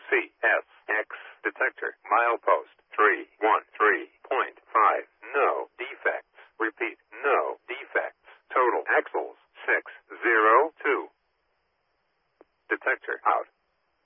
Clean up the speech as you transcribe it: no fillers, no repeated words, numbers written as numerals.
CSX detector. Milepost 313.5. No defects. Repeat, no defects. Total axles 602. Detector out.